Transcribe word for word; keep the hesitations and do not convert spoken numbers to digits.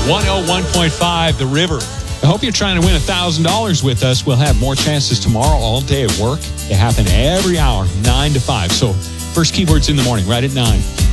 one oh one point five, The River. I hope you're trying to win one thousand dollars with us. We'll have more chances tomorrow all day at work. They happen every hour, nine to five. So first keywords in the morning, right at nine.